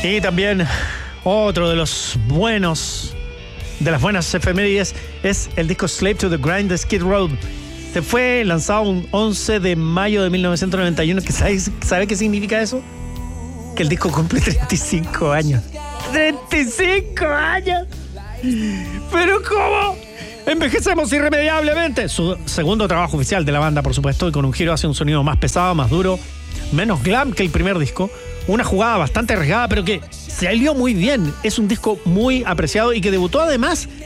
Y también otro de las buenas efemérides es el disco Slave to the Grind de Skid Row. Se fue lanzado un 11 de mayo de 1991. ¿Sabe qué significa eso? Que el disco cumple 35 años. ¡35 años! ¿Pero cómo? Envejecemos irremediablemente. Su segundo trabajo oficial de la banda, por supuesto, y con un giro hacia un sonido más pesado, más duro, menos glam que el primer disco. Una jugada bastante arriesgada, pero que salió muy bien. Es un disco muy apreciado y que debutó además